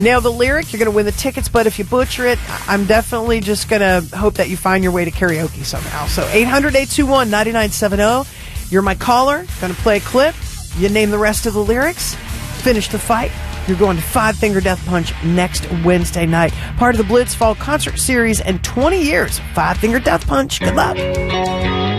Nail the lyric, you're going to win the tickets, but if you butcher it, I'm definitely just going to hope that you find your way to karaoke somehow. So 800-821-9970. You're my caller. Going to play a clip. You name the rest of the lyrics. Finish the fight. You're going to Five Finger Death Punch next Wednesday night. Part of the Blitz Fall Concert Series and 20 years of Five Finger Death Punch. Good luck.